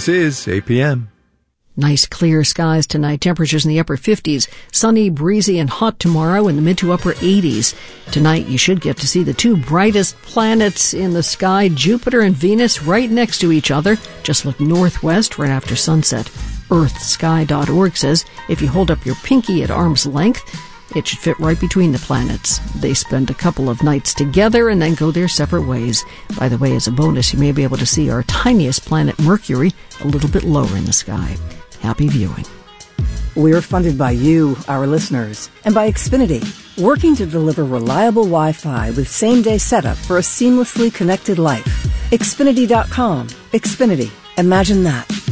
This is APM. Nice clear skies tonight. Temperatures in the upper 50s. Sunny, breezy, and hot tomorrow in the mid to upper 80s. Tonight you should get to see the two brightest planets in the sky, Jupiter and Venus, right next to each other. Just look northwest right after sunset. EarthSky.org says if you hold up your pinky at arm's length, it should fit right between the planets. They spend a couple of nights together and then go their separate ways. By the way, as a bonus, you may be able to see our tiniest planet, Mercury, a little bit lower in the sky. Happy viewing. We're funded by you, our listeners, and by Xfinity, working to deliver reliable Wi-Fi with same-day setup for a seamlessly connected life. Xfinity.com. Xfinity. Imagine that.